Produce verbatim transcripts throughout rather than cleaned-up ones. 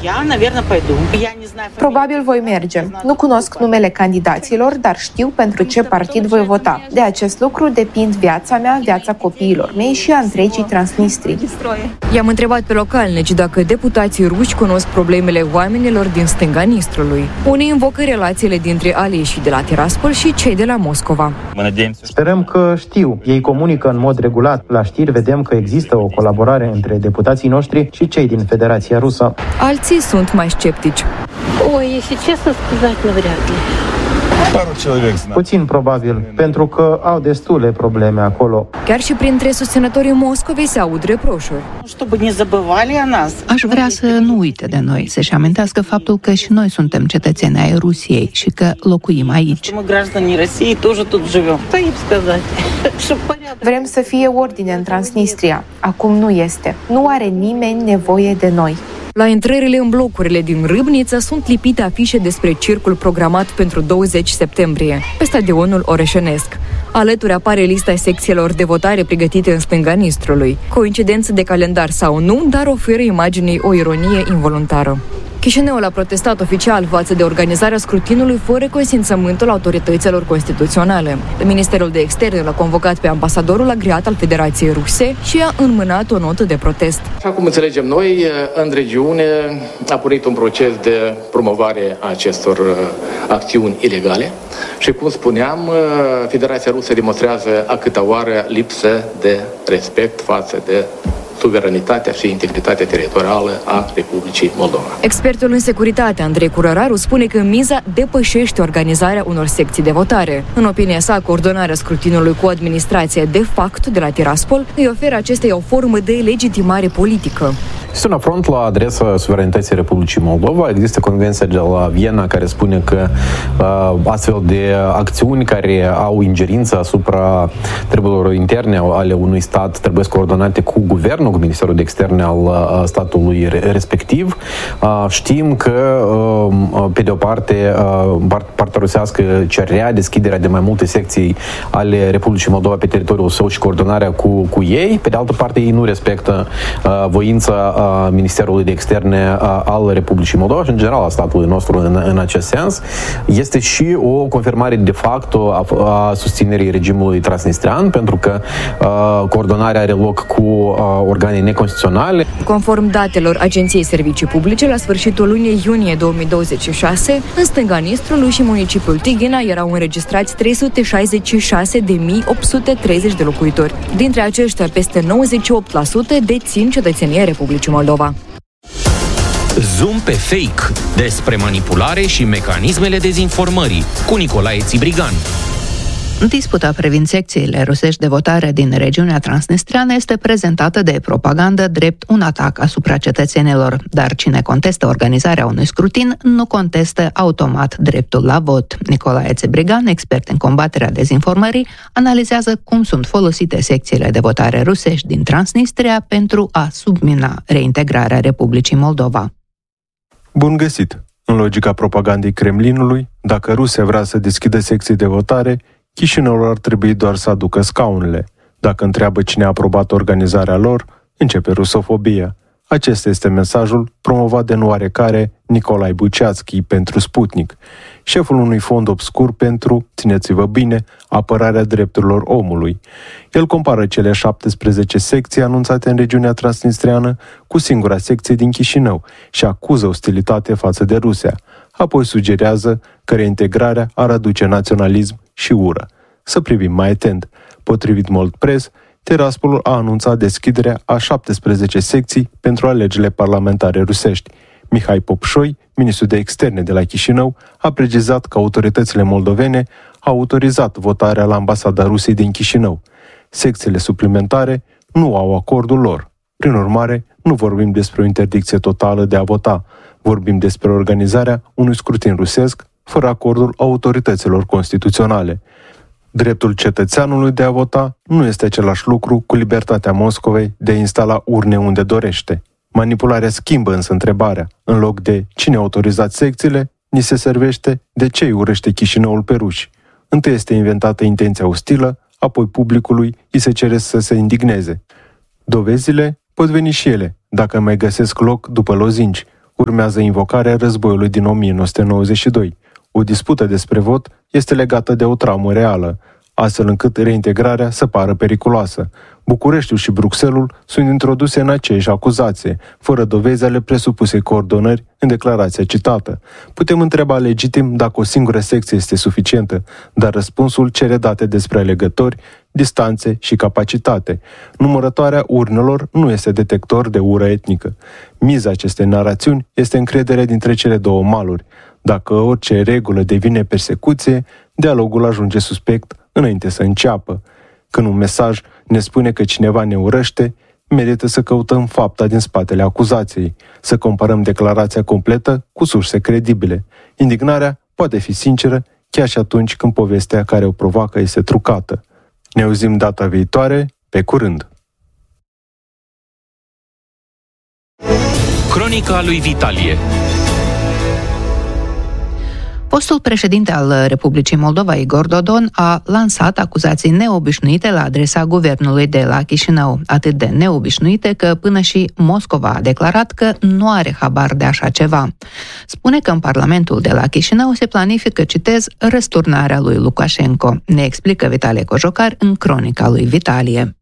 Probabil voi merge. Nu cunosc numele candidaților, dar știu pentru ce partid voi vota. De acest lucru depind viața mea, viața copiilor mei și a întregii Transnistrii. I-am întrebat pe localnici dacă deputații ruși cunosc problemele oamenilor din stânga Nistrului. Unii invocă relațiile dintre aleșii de la Tiraspol și cei de la Moscova. Sperăm că știu. Ei comunică în mod regulat. La știri vedem că există o colaborare între deputații noștri și cei din Federația Rusă. Alții sunt mai sceptici. Oi, если честно сказать, навряд ли. Puțin probabil, pentru că au destule probleme acolo. Chiar și printre susținătorii Moscovei se aud reproșuri. Aș vrea să nu uite de noi, să-și amintească faptul că și noi suntem cetățeni ai Rusiei și că locuim aici. Vrem să fie ordine în Transnistria. Acum nu este. Nu are nimeni nevoie de noi. La intrările în blocurile din Râbnița sunt lipite afișe despre circul programat pentru douăzeci septembrie, pe stadionul orășenesc. Alături apare lista secțiilor de votare pregătite în stânga Nistrului. Coincidență de calendar sau nu, dar oferă imaginii o ironie involuntară. Chișinăul a protestat oficial față de organizarea scrutinului fără consimțământul autorităților constituționale. Ministerul de Externe l-a convocat pe ambasadorul agreat al Federației Ruse și a înmânat o notă de protest. Așa cum înțelegem noi, în regiune a pornit un proces de promovare a acestor acțiuni ilegale și, cum spuneam, Federația Rusă demonstrează a câta oară lipsă de respect față de suveranitatea și integritatea teritorială a Republicii Moldova. Expertul în securitate, Andrei Curăraru, spune că miza depășește organizarea unor secții de votare. În opinia sa, coordonarea scrutinului cu administrația de facto de la Tiraspol îi oferă acestei o formă de legitimare politică. Este un afront la adresa suveranității Republicii Moldova. Există convenția de la Viena care spune că uh, astfel de acțiuni care au ingerință asupra treburilor interne ale unui stat trebuie coordonate cu guvernul, cu Ministerul de Externe al uh, statului respectiv. Uh, știm că, uh, pe de o parte, uh, partea rusească cerea deschiderea de mai multe secții ale Republicii Moldova pe teritoriul său și coordonarea cu, cu ei. Pe de altă parte, ei nu respectă uh, voința uh, Ministerului de Externe al Republicii Moldova și, în general, a statului nostru în, în acest sens. Este și o confirmare de facto a, a susținerii regimului transnistrian, pentru că a, coordonarea are loc cu a, organe neconstituționale. Conform datelor Agenției Servicii Publice, la sfârșitul lunii iunie două mii douăzeci și șase, în stânga Nistrului și municipiul Tighina erau înregistrați trei sute șaizeci și șase de mii opt sute treizeci de locuitori. Dintre aceștia, peste nouăzeci și opt la sută dețin cetățenia Republicii Moldova. Zoom pe fake, despre manipulare și mecanismele dezinformării, cu Nicolae Țibrigan. Disputa privind secțiile rusești de votare din regiunea transnistreană este prezentată de propagandă drept un atac asupra cetățenilor, dar cine contestă organizarea unui scrutin nu contestă automat dreptul la vot. Nicolae Țibrigan, expert în combaterea dezinformării, analizează cum sunt folosite secțiile de votare rusești din Transnistria pentru a submina reintegrarea Republicii Moldova. Bun găsit! În logica propagandei Kremlinului, dacă Rusia vrea să deschidă secții de votare, Chișinăul ar trebui doar să aducă scaunele. Dacă întreabă cine a aprobat organizarea lor, începe rusofobia. Acesta este mesajul promovat de nu oarecare Nicolae Buceațchi pentru Sputnik, șeful unui fond obscur pentru, țineți-vă bine, apărarea drepturilor omului. El compară cele șaptesprezece secții anunțate în regiunea transnistreană cu singura secție din Chișinău și acuză ostilitate față de Rusia. Apoi sugerează că reintegrarea ar aduce naționalism și ură. Să privim mai atent. Potrivit Mold Press, Tiraspolul a anunțat deschiderea a șaptesprezece secții pentru alegerile parlamentare rusești. Mihai Popșoi, ministrul de externe de la Chișinău, a precizat că autoritățile moldovene au autorizat votarea la ambasada Rusiei din Chișinău. Secțiile suplimentare nu au acordul lor. Prin urmare, nu vorbim despre o interdicție totală de a vota. Vorbim despre organizarea unui scrutin rusesc fără acordul autorităților constituționale. Dreptul cetățeanului de a vota nu este același lucru cu libertatea Moscovei de a instala urne unde dorește. Manipularea schimbă însă întrebarea. În loc de cine a autorizat secțiile, ni se servește de ce îi urăște Chișinăul pe ruși. Întâi este inventată intenția ostilă, apoi publicului îi se cere să se indigneze. Dovezile pot veni și ele, dacă mai găsesc loc după lozinci. Urmează invocarea războiului din o mie nouă sute nouăzeci și doi. O dispută despre vot este legată de o traumă reală, astfel încât reintegrarea să pară periculoasă. Bucureștiul și Bruxelles sunt introduse în aceeași acuzație, fără dovezi ale presupusei coordonări în declarația citată. Putem întreba legitim dacă o singură secție este suficientă, dar răspunsul cere date despre alegători, distanțe și capacitate. Numărătoarea urnelor nu este detector de ură etnică. Miza acestei narațiuni este încrederea dintre cele două maluri. Dacă orice regulă devine persecuție, dialogul ajunge suspect înainte să înceapă. Când un mesaj ne spune că cineva ne urăște, merită să căutăm fapta din spatele acuzației, să comparăm declarația completă cu surse credibile. Indignarea poate fi sinceră chiar și atunci când povestea care o provoacă este trucată. Ne auzim data viitoare, pe curând! Cronica lui Vitalie. Fostul președinte al Republicii Moldova, Igor Dodon, a lansat acuzații neobișnuite la adresa guvernului de la Chișinău, atât de neobișnuite că până și Moscova a declarat că nu are habar de așa ceva. Spune că în Parlamentul de la Chișinău se planifică, citez, răsturnarea lui Lukashenko. Ne explică Vitalie Cojocar în cronica lui Vitalie.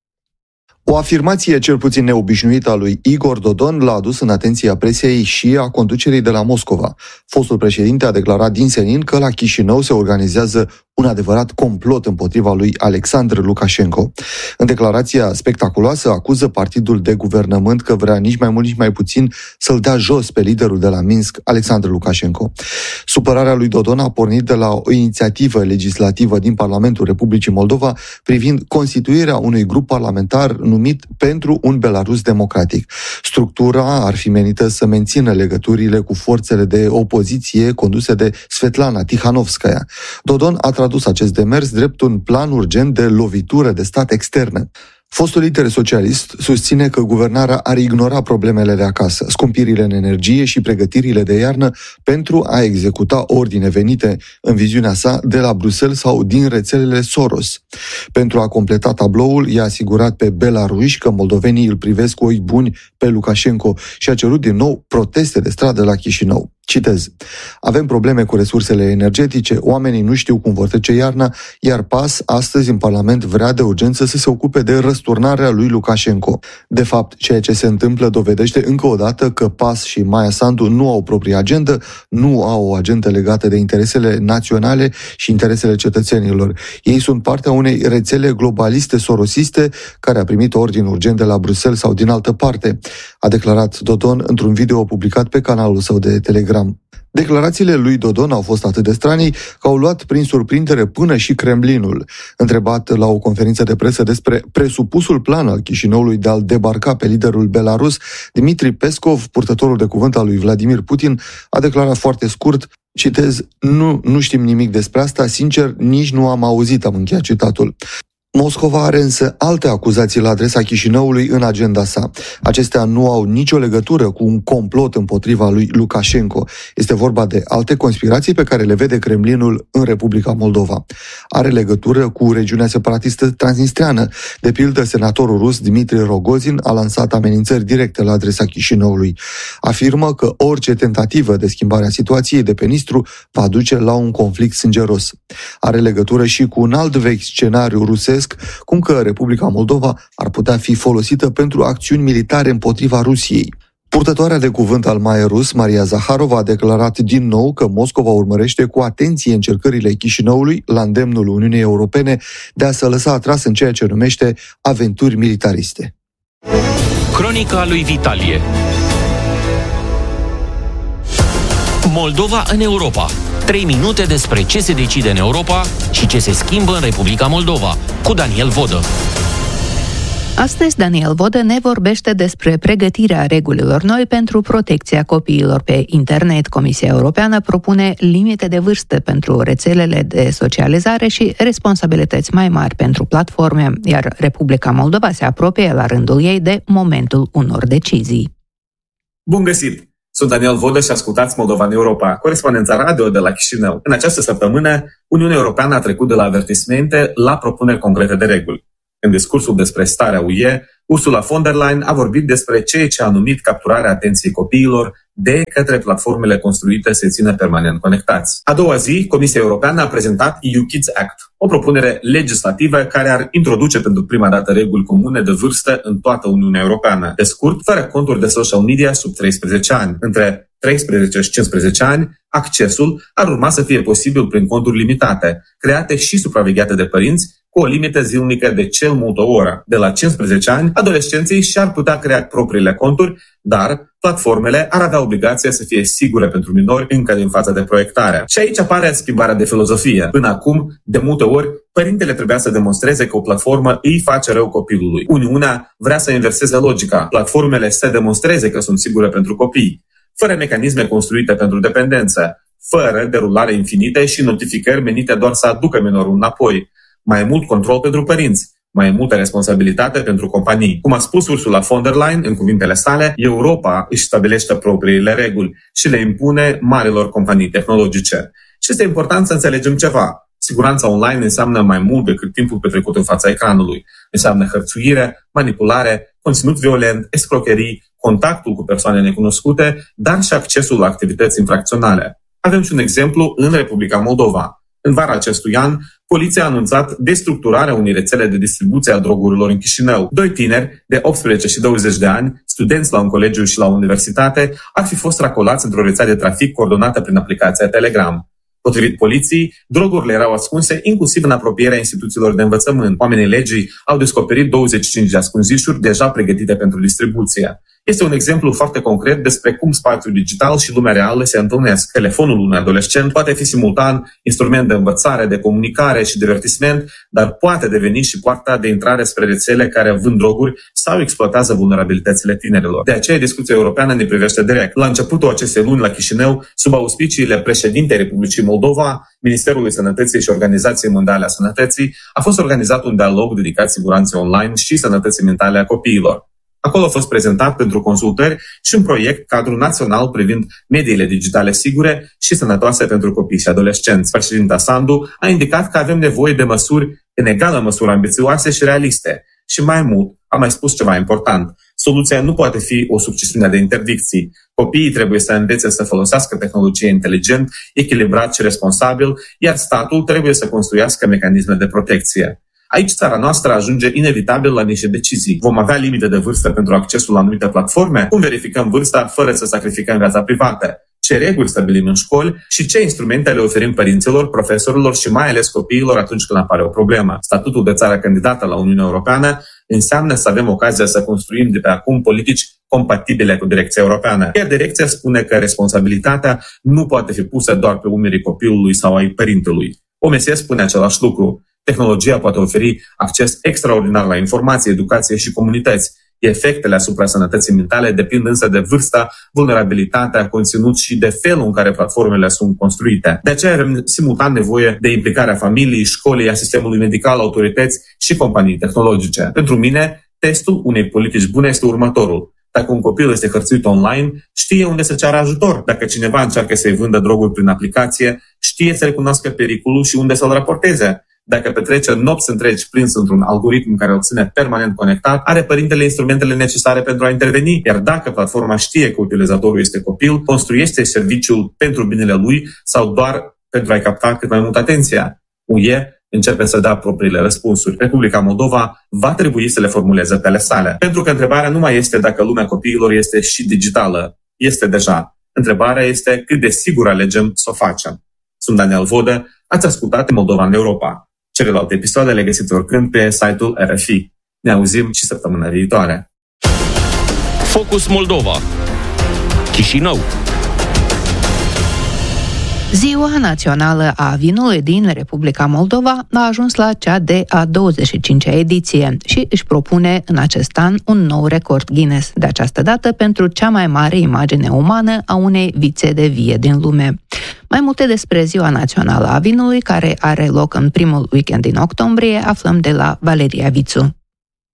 O afirmație cel puțin neobișnuită a lui Igor Dodon l-a adus în atenția presiei și a conducerii de la Moscova. Fostul președinte a declarat din senin că la Chișinău se organizează un adevărat complot împotriva lui Alexandru Lukashenko. În declarația spectaculoasă acuză partidul de guvernământ că vrea nici mai mult, nici mai puțin să-l dea jos pe liderul de la Minsk, Alexandru Lukashenko. Supărarea lui Dodon a pornit de la o inițiativă legislativă din Parlamentul Republicii Moldova privind constituirea unui grup parlamentar numit Pentru un Belarus Democratic. Structura ar fi menită să mențină legăturile cu forțele de opoziție conduse de Svetlana Tikhanovskaya. Dodon a tradus acest demers drept un plan urgent de lovitură de stat externă. Fostul lider socialist susține că guvernarea ar ignora problemele de acasă, scumpirile în energie și pregătirile de iarnă pentru a executa ordine venite, în viziunea sa, de la Bruxelles sau din rețelele Soros. Pentru a completa tabloul, i-a asigurat pe belaruși că moldovenii îl privesc cu ochi buni pe Lukashenko și a cerut din nou proteste de stradă la Chișinău. Citez: avem probleme cu resursele energetice, oamenii nu știu cum vor trece iarna, iar P A S astăzi în Parlament vrea de urgență să se ocupe de răsturnarea lui Lukashenko. De fapt, ceea ce se întâmplă dovedește încă o dată că P A S și Maia Sandu nu au proprie agendă, nu au o agendă legată de interesele naționale și interesele cetățenilor. Ei sunt partea unei rețele globaliste sorosiste care a primit ordin urgent de la Bruxelles sau din altă parte, a declarat Dodon într-un video publicat pe canalul său de Telegram. Declarațiile lui Dodon au fost atât de stranii că au luat prin surprindere până și Kremlinul. Întrebat la o conferință de presă despre presupusul plan al Chișinăului de a-l debarca pe liderul belarus, Dmitri Peskov, purtătorul de cuvânt al lui Vladimir Putin, a declarat foarte scurt, citez: nu, nu știm nimic despre asta, sincer, nici nu am auzit, am încheiat citatul. Moscova are însă alte acuzații la adresa Chișinăului în agenda sa. Acestea nu au nicio legătură cu un complot împotriva lui Lukashenko. Este vorba de alte conspirații pe care le vede Kremlinul în Republica Moldova. Are legătură cu regiunea separatistă transnistreană. De pildă, senatorul rus Dmitri Rogozin a lansat amenințări directe la adresa Chișinăului. Afirmă că orice tentativă de schimbare a situației de pe Nistru va duce la un conflict sângeros. Are legătură și cu un alt vechi scenariu rusesc, cum că Republica Moldova ar putea fi folosită pentru acțiuni militare împotriva Rusiei. Purtătoarea de cuvânt al Maia Rus, Maria Zaharova, a declarat din nou că Moscova urmărește cu atenție încercările Chișinăului, la îndemnul Uniunii Europene, de a se lăsa atras în ceea ce numește aventuri militariste. Cronica lui Vitalie. Moldova în Europa. Trei minute despre ce se decide în Europa și ce se schimbă în Republica Moldova, cu Daniel Vodă. Astăzi, Daniel Vodă ne vorbește despre pregătirea regulilor noi pentru protecția copiilor pe internet. Comisia Europeană propune limite de vârstă pentru rețelele de socializare și responsabilități mai mari pentru platforme, iar Republica Moldova se apropie la rândul ei de momentul unor decizii. Bun găsit! Sunt Daniel Vodă și ascultați Moldova în Europa, corespondența radio de la Chișinău. În această săptămână, Uniunea Europeană a trecut de la avertismente la propuneri concrete de reguli. În discursul despre starea U E, Ursula von der Leyen a vorbit despre ceea ce a numit capturarea atenției copiilor de către platformele construite să țină permanent conectați. A doua zi, Comisia Europeană a prezentat E U Kids Act, o propunere legislativă care ar introduce pentru prima dată reguli comune de vârstă în toată Uniunea Europeană. Pe scurt, fără conturi de social media sub treisprezece ani. Între treisprezece și cincisprezece ani, accesul ar urma să fie posibil prin conturi limitate, create și supravegheate de părinți, cu o limită zilnică de cel mult o oră. De la cincisprezece ani, adolescenții și-ar putea crea propriile conturi, dar platformele ar avea obligația să fie sigure pentru minori încă din fața de proiectare. Și aici apare schimbarea de filozofie. Până acum, de multe ori, părintele trebuia să demonstreze că o platformă îi face rău copilului. Uniunea vrea să inverseze logica. Platformele să demonstreze că sunt sigure pentru copii, fără mecanisme construite pentru dependență, fără derulare infinită și notificări menite doar să aducă minorul înapoi. Mai mult control pentru părinți, mai multă responsabilitate pentru companii. Cum a spus Ursula von der Leyen în cuvintele sale, Europa își stabilește propriile reguli și le impune marilor companii tehnologice. Și este important să înțelegem ceva. Siguranța online înseamnă mai mult decât timpul petrecut în fața ecranului. Înseamnă hărțuire, manipulare, conținut violent, escrocherii, contactul cu persoane necunoscute, dar și accesul la activități infracționale. Avem și un exemplu în Republica Moldova. În vara acestui an, poliția a anunțat destructurarea unei rețele de distribuție a drogurilor în Chișinău. Doi tineri de optsprezece și douăzeci de ani, studenți la un colegiu și la o universitate, ar fi fost racolați într-o rețea de trafic coordonată prin aplicația Telegram. Potrivit poliției, drogurile erau ascunse inclusiv în apropierea instituțiilor de învățământ. Oamenii legii au descoperit douăzeci și cinci de ascunzișuri deja pregătite pentru distribuție. Este un exemplu foarte concret despre cum spațiul digital și lumea reală se întâlnesc. Telefonul unui adolescent poate fi simultan instrument de învățare, de comunicare și divertisment, dar poate deveni și poarta de intrare spre rețele care vând droguri sau exploatează vulnerabilitățile tinerilor. De aceea, discuția europeană ne privește direct. La începutul acestei luni la Chișinău, sub auspiciile președintei Republicii Moldova, Ministerului Sănătății și Organizației Mondiale a Sănătății, a fost organizat un dialog dedicat siguranței online și sănătății mentale a copiilor. Acolo a fost prezentat pentru consultări și un proiect cadru național privind mediile digitale sigure și sănătoase pentru copii și adolescenți. Președinta Sandu a indicat că avem nevoie de măsuri în egală măsură ambițioase și realiste. Și mai mult, a mai spus ceva important. Soluția nu poate fi o succesiune de interdicții. Copiii trebuie să învețe să folosească tehnologie inteligent, echilibrat și responsabil, iar statul trebuie să construiască mecanisme de protecție. Aici țara noastră ajunge inevitabil la niște decizii. Vom avea limite de vârstă pentru accesul la anumite platforme? Cum verificăm vârsta fără să sacrificăm viața privată? Ce reguli stabilim în școli și ce instrumente le oferim părinților, profesorilor și mai ales copiilor atunci când apare o problemă? Statutul de țară candidată la Uniunea Europeană înseamnă să avem ocazia să construim de pe acum politici compatibile cu direcția europeană. Iar direcția spune că responsabilitatea nu poate fi pusă doar pe umerii copilului sau ai părintelui. O M S spune același lucru. Tehnologia poate oferi acces extraordinar la informație, educație și comunități. Efectele asupra sănătății mentale depind însă de vârsta, vulnerabilitatea, conținut și de felul în care platformele sunt construite. De aceea avem simultan nevoie de implicarea familiei, școlii, a sistemului medical, autorități și companii tehnologice. Pentru mine, testul unei politici bune este următorul. Dacă un copil este hărțuit online, știe unde să ceară ajutor. Dacă cineva încearcă să-i vândă droguri prin aplicație, știe să recunoască pericolul și unde să-l raporteze. Dacă petrece nopți întregi prins într-un algoritm care îl ține permanent conectat, are părintele instrumentele necesare pentru a interveni. Iar dacă platforma știe că utilizatorul este copil, construiește serviciul pentru binele lui sau doar pentru a-i capta cât mai mult atenția. U E începe să dea propriile răspunsuri. Republica Moldova va trebui să le formuleze pe ale sale. Pentru că întrebarea nu mai este dacă lumea copiilor este și digitală. Este deja. Întrebarea este cât de sigur alegem să o facem. Sunt Daniel Vodă, ați ascultat Moldova în Europa. Celelalte episoade le găsiți oricând pe site-ul R F I. Ne auzim și săptămâna viitoare. Focus Moldova. Chișinău. Ziua Națională a Vinului din Republica Moldova a ajuns la cea de a douăzeci și cincea ediție și își propune în acest an un nou record Guinness, de această dată pentru cea mai mare imagine umană a unei vițe de vie din lume. Mai multe despre Ziua Națională a Vinului, care are loc în primul weekend din octombrie, aflăm de la Valeria Vițu.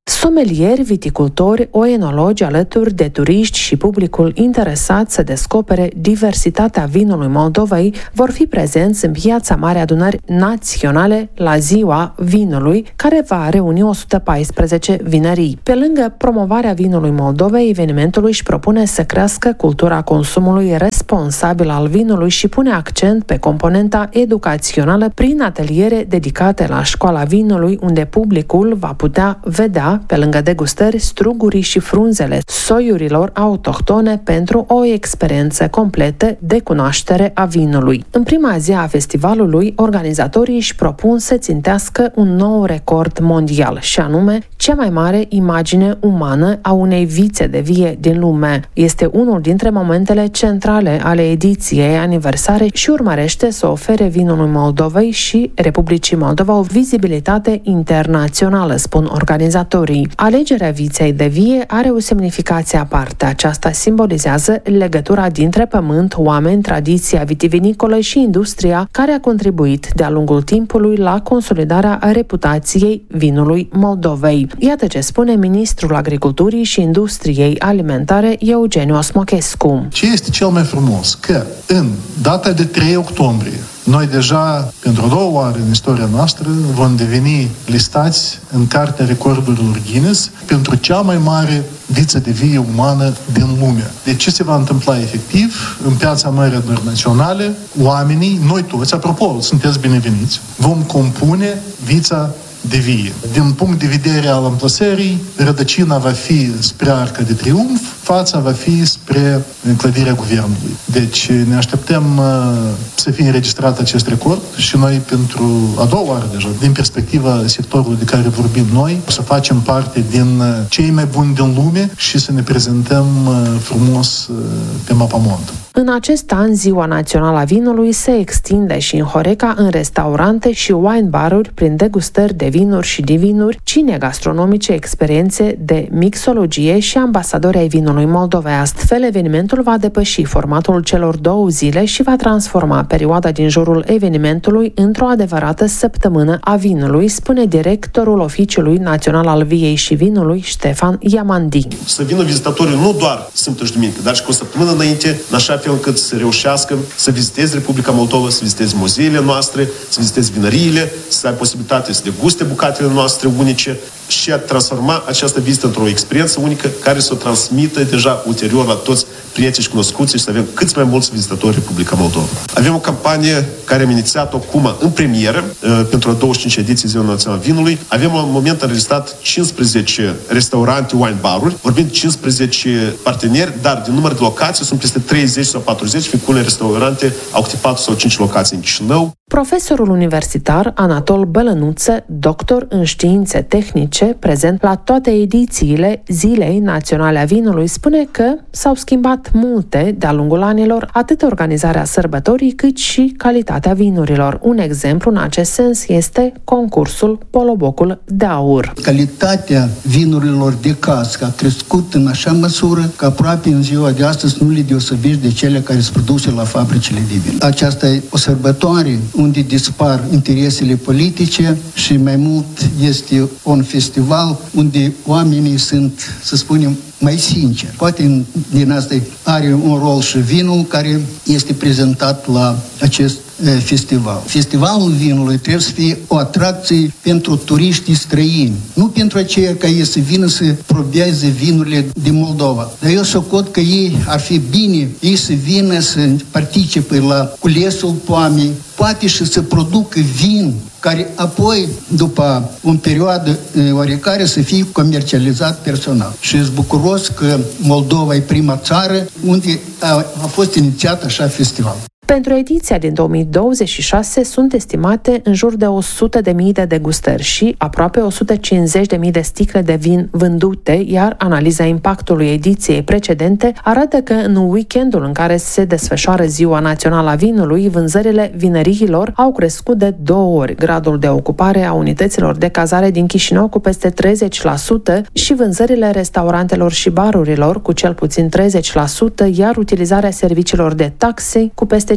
Somelieri, viticultori, oenologi alături de turiști și publicul interesat să descopere diversitatea vinului Moldovei vor fi prezenți în Piața Mare Adunări Naționale la Ziua Vinului, care va reuni o sută paisprezece vinării. Pe lângă promovarea vinului Moldovei, evenimentul își propune să crească cultura consumului responsabil al vinului și pune accent pe componenta educațională prin ateliere dedicate la Școala Vinului, unde publicul va putea vedea, pe lângă degustări, strugurii și frunzele soiurilor autohtone pentru o experiență completă de cunoaștere a vinului. În prima zi a festivalului, organizatorii își propun să țintească un nou record mondial, și anume cea mai mare imagine umană a unei vițe de vie din lume. Este unul dintre momentele centrale ale ediției aniversare și urmărește să ofere vinului Moldovei și Republicii Moldova o vizibilitate internațională, spun organizatorii. Alegerea viței de vie are o semnificație aparte. Aceasta simbolizează legătura dintre pământ, oameni, tradiția vitivinicolă și industria care a contribuit de-a lungul timpului la consolidarea reputației vinului Moldovei. Iată ce spune ministrul Agriculturii și Industriei Alimentare, Eugeniu Osmochescu. Ce este cel mai frumos? Că în data de trei octombrie noi deja, pentru a doua oară în istoria noastră, vom deveni listați în Cartea Recordurilor Guinness pentru cea mai mare viță de vie umană din lume. Deci ce se va întâmpla efectiv? În Piața Mare Adunări Naționale, oamenii, noi toți, apropo, sunteți bineveniți, vom compune vița de vie. Din punct de vedere al amplasării, rădăcina va fi spre Arca de Triumf, fața va fi spre clădirea Guvernului. Deci ne așteptăm uh, să fie înregistrat acest record și noi pentru a doua oară deja, din perspectiva sectorului de care vorbim noi, să facem parte din uh, cei mai buni din lume și să ne prezentăm uh, frumos uh, pe mapamont. În acest an, Ziua Națională a Vinului se extinde și în Horeca, în restaurante și wine baruri, prin degustări de vinuri și divinuri, cine gastronomice, experiențe de mixologie și ambasadori ai vinului Moldovei. Astfel, evenimentul va depăși formatul celor două zile și va transforma perioada din jurul evenimentului într-o adevărată săptămână a vinului, spune directorul Oficiului Național al Viei și Vinului, Ștefan Iamandi. Să vină vizitatorii nu doar sâmbătă și duminică, dar și cu o săptămână înainte, în așa fel încât să reușească să viziteze Republica Moldova, să viziteze muzeele noastre, să viziteze vinăriile, să ai posibilitate să deguste bucatele noastre unice și a transforma această vizită într-o experiență unică care să o transmită deja ulterior la toți prietenii și cunoscuți și să avem cât mai mulți vizitatori Republica Moldova. Avem o campanie care am inițiat-o acum în premieră pentru a douăzeci și cinci ediții Ziua Națională a Vinului. Avem la moment înregistrat cincisprezece restaurante, wine baruri, vorbim de cincisprezece parteneri, dar din număr de locații sunt peste treizeci sau patruzeci, fiind unele restaurante au câte patru sau cinci locații în Chișinău. Profesorul universitar Anatol Bălănuță, doctor în științe tehnice, prezent la toate edițiile Zilei Naționale a Vinului, spune că s-au schimbat multe de-a lungul anilor, atât organizarea sărbătorii, cât și calitatea vinurilor. Un exemplu în acest sens este concursul Polobocul de Aur. Calitatea vinurilor de cască a crescut în așa măsură că aproape în ziua de astăzi nu le deosebești de cele care sunt produse la fabricile de vin. Aceasta e o sărbătoare unde dispar interesele politice și mai mult este un festival unde oamenii sunt, să spunem, mai sinceri. Poate din asta are un rol și vinul care este prezentat la acest festival. Festivalul vinului trebuie să fie o atracție pentru turiștii străini, nu pentru aceia ca ei să vină să probeze vinurile din Moldova. Dar eu socot că ei ar fi bine, ei să vină să participe la culesul poamei, poate și să producă vin care apoi, după o perioadă oarecare, să fie comercializat personal. Și sunt bucuros că Moldova e prima țară unde a, a fost inițiat așa festival. Pentru ediția din două mii douăzeci și șase sunt estimate în jur de o sută de mii de degustări și aproape o sută cincizeci de mii de sticle de vin vândute, iar analiza impactului ediției precedente arată că în weekendul în care se desfășoară Ziua Națională a Vinului, vânzările vineriilor au crescut de două ori, gradul de ocupare a unităților de cazare din Chișinău cu peste treizeci la sută și vânzările restaurantelor și barurilor cu cel puțin treizeci la sută, iar utilizarea serviciilor de taxi cu peste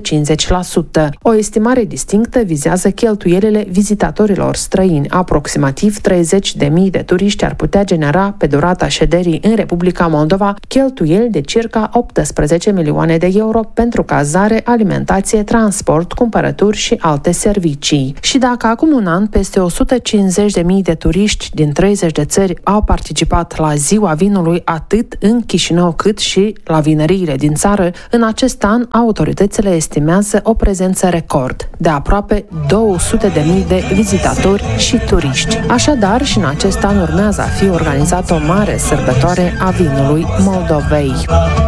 cincizeci la sută. O estimare distinctă vizează cheltuielile vizitatorilor străini. Aproximativ treizeci de mii de turiști ar putea genera pe durata șederii în Republica Moldova cheltuieli de circa optsprezece milioane de euro pentru cazare, alimentație, transport, cumpărături și alte servicii. Și dacă acum un an peste o sută cincizeci de mii de turiști din treizeci de țări au participat la Ziua Vinului atât în Chișinău cât și la vinăriile din țară, în acest an autoritățile estimează o prezență record de aproape două sute de mii de vizitatori și turiști. Așadar, și în acest an urmează a fi organizată o mare sărbătoare a vinului Moldovei.